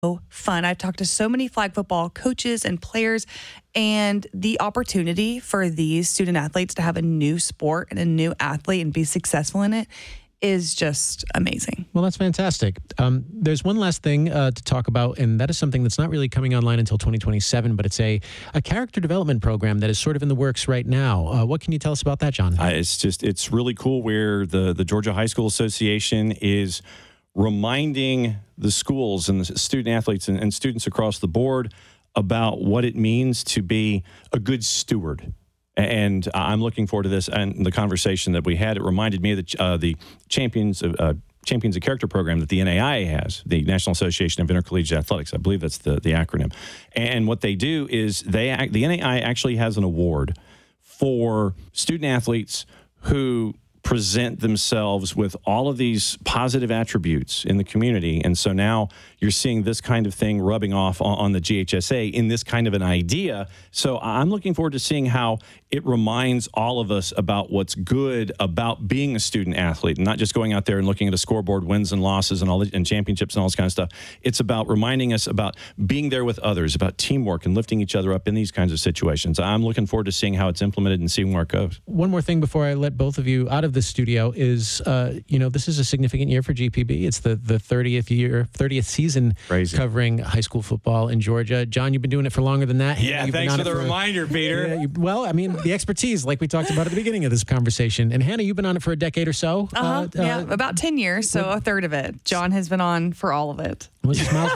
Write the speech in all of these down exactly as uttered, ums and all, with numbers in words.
fun. I've talked to so many flag football coaches and players, and the opportunity for these student athletes to have a new sport and a new athlete and be successful in it is just amazing. Well, that's fantastic. Um, there's one last thing uh, to talk about, and that is something that's not really coming online until twenty twenty-seven, but it's a, a character development program that is sort of in the works right now. Uh, what can you tell us about that, John? Uh, it's just, it's really cool where the, the Georgia High School Association is reminding the schools and the student athletes and, and students across the board about what it means to be a good steward. And I'm looking forward to this and the conversation that we had. It reminded me of the, uh, the Champions of uh, Champions of Character program that the N A I A has, the National Association of Intercollegiate Athletics. I believe that's the, the acronym. And what they do is they act, the N A I A actually has an award for student athletes who present themselves with all of these positive attributes in the community. And so now you're seeing this kind of thing rubbing off on, on the G H S A in this kind of an idea. So I'm looking forward to seeing how it reminds all of us about what's good about being a student athlete and not just going out there and looking at a scoreboard, wins and losses and all the, and championships and all this kind of stuff. It's about reminding us about being there with others, about teamwork and lifting each other up in these kinds of situations. I'm looking forward to seeing how it's implemented and seeing where it goes. One more thing before I let both of you out of the studio is, uh, you know, this is a significant year for G P B. It's the, the thirtieth year, thirtieth season Crazy. Covering high school football in Georgia. John, you've been doing it for longer than that. Yeah, You've thanks been for on the it reminder, Peter. Yeah, you, well, I mean, the expertise, like we talked about at the beginning of this conversation. And Hannah, you've been on it for a decade or so. Uh-huh. Uh, yeah, uh, about ten years, so a third of it. John has been on for all of it. What's this, mile-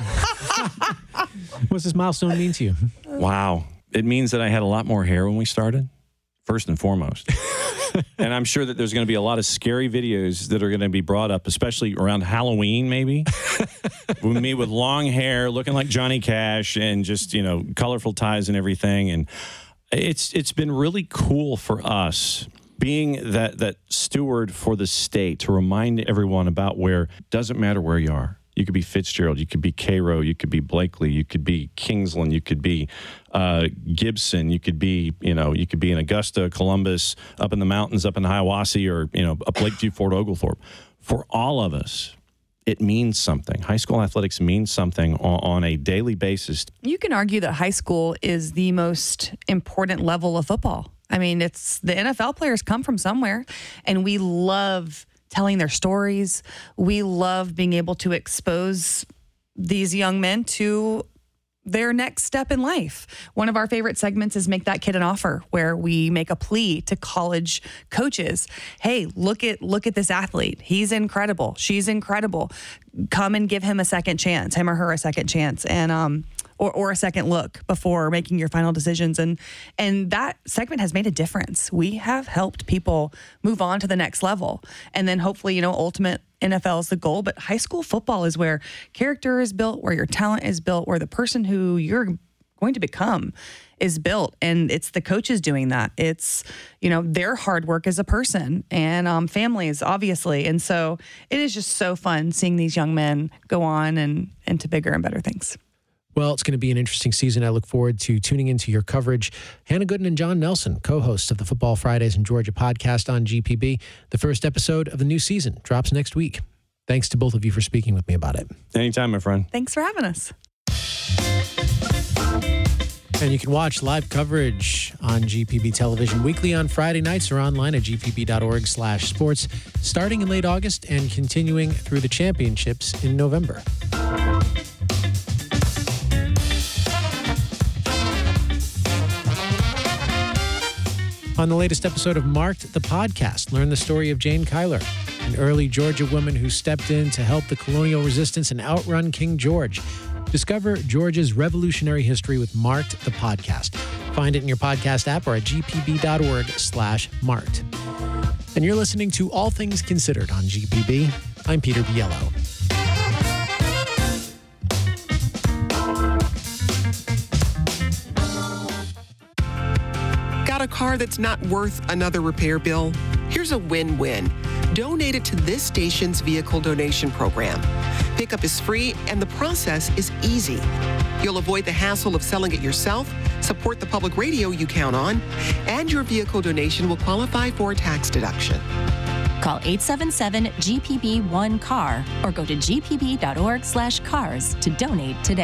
What's this milestone mean to you? Wow. It means that I had a lot more hair when we started, first and foremost. And I'm sure that there's going to be a lot of scary videos that are going to be brought up, especially around Halloween, maybe. With me with long hair, looking like Johnny Cash, and just, you know, colorful ties and everything. And it's it's been really cool for us being that that steward for the state to remind everyone about where it doesn't matter where you are. You could be Fitzgerald, you could be Cairo, you could be Blakely, you could be Kingsland, you could be uh, Gibson, you could be, you know, you could be in Augusta, Columbus, up in the mountains, up in Hiawassee, or, you know, up Lakeview, Fort Oglethorpe. For all of us, it means something. High school athletics means something on, on a daily basis. You can argue that high school is the most important level of football. I mean, it's the N F L players come from somewhere, and we love telling their stories. We love being able to expose these young men to their next step in life. One of our favorite segments is Make That Kid an Offer, where we make a plea to college coaches. Hey, look at look at this athlete. He's incredible. She's incredible. Come and give him a second chance, him or her a second chance. And um Or, or a second look before making your final decisions. And and that segment has made a difference. We have helped people move on to the next level. And then hopefully, you know, ultimate N F L is the goal. But high school football is where character is built, where your talent is built, where the person who you're going to become is built. And it's the coaches doing that. It's, you know, their hard work as a person, and um, families, obviously. And so it is just so fun seeing these young men go on and into bigger and better things. Well, it's going to be an interesting season. I look forward to tuning into your coverage. Hannah Gooden and John Nelson, co-hosts of the Football Fridays in Georgia podcast on G P B. The first episode of the new season drops next week. Thanks to both of you for speaking with me about it. Anytime, my friend. Thanks for having us. And you can watch live coverage on G P B television weekly on Friday nights or online at g p b dot org slash sports, starting in late August and continuing through the championships in November. On the latest episode of Marked, the podcast, learn the story of Jane Kyler, an early Georgia woman who stepped in to help the colonial resistance and outrun King George. Discover Georgia's revolutionary history with Marked, the podcast. Find it in your podcast app or at g p b dot org slash marked. And you're listening to All Things Considered on G P B. I'm Peter Biello. Got a car that's not worth another repair bill? Here's a win-win. Donate it to this station's vehicle donation program. Pickup is free and the process is easy. You'll avoid the hassle of selling it yourself, support the public radio you count on, and your vehicle donation will qualify for a tax deduction. Call eight seven seven G P B one C A R or go to g p b dot org slash cars to donate today.